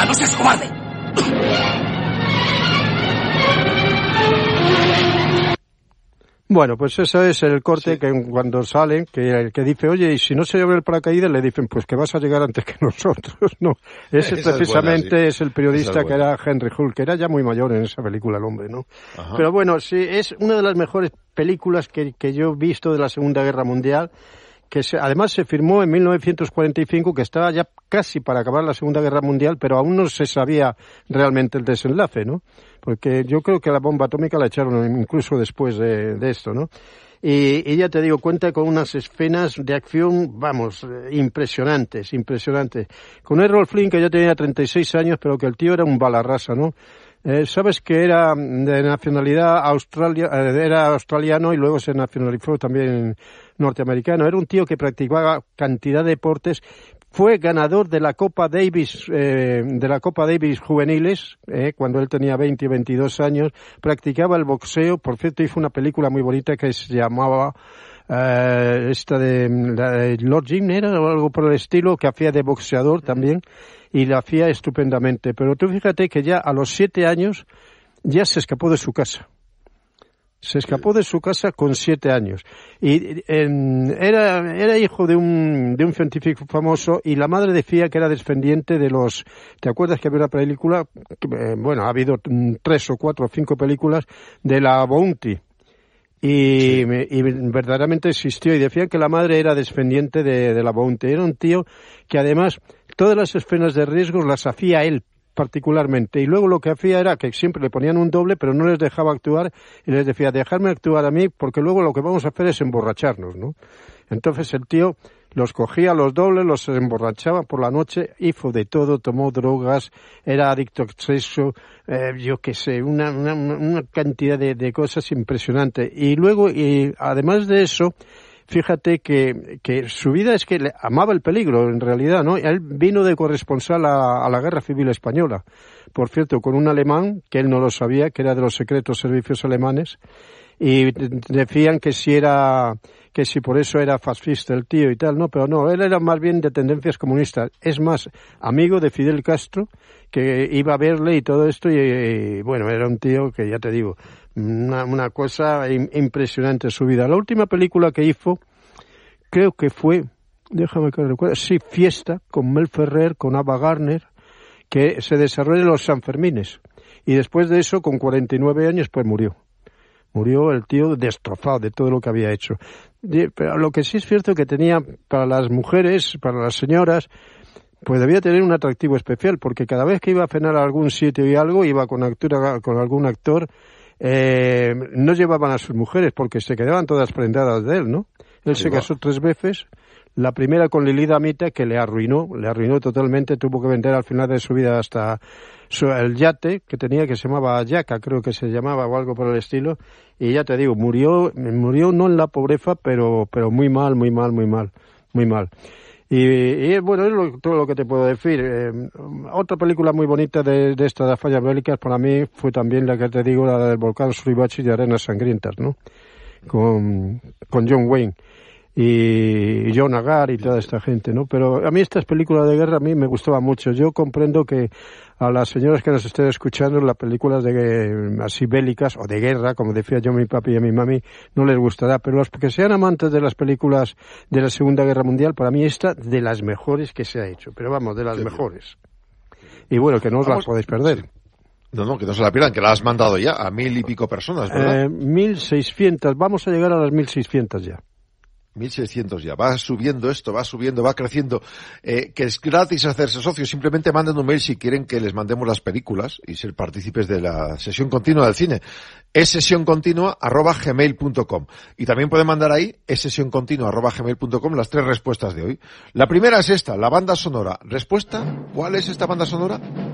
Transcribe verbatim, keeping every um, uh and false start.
mierda! ¡No seas cobarde! Bueno, pues eso es el corte sí. que cuando salen, que el que dice, oye, y si no se lleva el paracaídas, le dicen, pues que vas a llegar antes que nosotros. No, ese esa precisamente es, buena, sí. es el periodista es que era Henry Hull, que era ya muy mayor en esa película el hombre, ¿no? Ajá. Pero bueno, sí, es una de las mejores películas que, que yo he visto de la Segunda Guerra Mundial, que se, además se firmó en mil novecientos cuarenta y cinco, que estaba ya casi para acabar la Segunda Guerra Mundial, pero aún no se sabía realmente el desenlace, ¿no? Porque yo creo que la bomba atómica la echaron incluso después de, de esto, ¿no? Y, y ya te digo, cuenta con unas escenas de acción, vamos, impresionantes, impresionantes. Con Errol Flynn, que ya tenía treinta y seis años, pero que el tío era un bala rasa, ¿no? Eh, sabes que era de nacionalidad australia, eh, era australiano y luego se nacionalizó también norteamericano. Era un tío que practicaba cantidad de deportes. Fue ganador de la Copa Davis, eh, de la Copa Davis juveniles, eh, cuando él tenía veinte y veintidós años. Practicaba el boxeo. Por cierto, hizo una película muy bonita que se llamaba eh, esta de, de Lord Jim, era o algo por el estilo, que hacía de boxeador también. Y la hacía estupendamente. Pero tú fíjate que ya a los siete años ya se escapó de su casa. Se escapó de su casa con siete años. Y eh, era, era hijo de un, de un científico famoso y la madre decía que era descendiente de los... ¿Te acuerdas que había una película? Eh, bueno, ha habido tres o cuatro o cinco películas de la Bounty. Y, sí. y verdaderamente existió. Y decían que la madre era descendiente de, de la Bounty. Era un tío que además todas las escenas de riesgos las hacía él particularmente, y luego lo que hacía era que siempre le ponían un doble, pero no les dejaba actuar, y les decía, dejadme actuar a mí, porque luego lo que vamos a hacer es emborracharnos, ¿no? Entonces el tío los cogía los dobles, los emborrachaba por la noche, hizo de todo, tomó drogas, era adicto al sexo, eh, yo qué sé, una, una, una cantidad de, de cosas impresionante. Y luego, y además de eso, fíjate que, que su vida es que le amaba el peligro, en realidad, ¿no? Él vino de corresponsal a, a la Guerra Civil Española, por cierto, con un alemán, que él no lo sabía, que era de los secretos servicios alemanes, y decían que si era, que si por eso era fascista el tío y tal, no, pero no, él era más bien de tendencias comunistas, es más, amigo de Fidel Castro, que iba a verle y todo esto, y, y bueno, era un tío que ya te digo, Una, una cosa impresionante su vida. La última película que hizo, creo que fue, déjame que recuerde, sí, Fiesta, con Mel Ferrer, con Ava Gardner, que se desarrolla en los Sanfermines. Y después de eso, con cuarenta y nueve años, pues murió. Murió el tío destrozado de todo lo que había hecho. Pero lo que sí es cierto que tenía, para las mujeres, para las señoras, pues debía tener un atractivo especial, porque cada vez que iba a cenar a algún sitio y algo, iba con, actura, con algún actor. Eh, no llevaban a sus mujeres porque se quedaban todas prendadas de él, ¿no? Él se casó tres veces, la primera con Lili Damita, que le arruinó, le arruinó totalmente, tuvo que vender al final de su vida hasta su, el yate que tenía, que se llamaba Yaca, creo que se llamaba o algo por el estilo, y ya te digo, murió, murió no en la pobreza, pero, pero muy mal, muy mal, muy mal, muy mal. Y, y bueno, es lo, todo lo que te puedo decir. Eh, otra película muy bonita de, de esta de fallas bélicas para mí fue también la que te digo, la del volcán Suribachi de Arenas Sangrientas, ¿no? Con, con John Wayne y John Agar y toda esta gente, ¿no? Pero a mí estas películas de guerra a mí me gustaban mucho. Yo comprendo que a las señoras que nos estén escuchando las películas de así bélicas o de guerra, como decía yo mi papi y a mi mami, no les gustará, pero los que sean amantes de las películas de la Segunda Guerra Mundial, para mí esta de las mejores que se ha hecho, pero vamos, de las sí, mejores. Y bueno, que no os las podéis perder. Sí. No, no, que no se la pierdan, que la has mandado ya a mil y pico personas, ¿verdad? Eh, mil seiscientas, vamos a llegar a las mil seiscientas ya. mil seiscientos ya, va subiendo esto, va subiendo, va creciendo, eh, que es gratis hacerse socios, simplemente manden un mail si quieren que les mandemos las películas y ser partícipes de la sesión continua del cine. Es sesión continua arroba gmail punto com y también pueden mandar ahí es sesión continua arroba gmail punto com las tres respuestas de hoy. La primera es esta, la banda sonora. ¿Respuesta? ¿Cuál es esta banda sonora?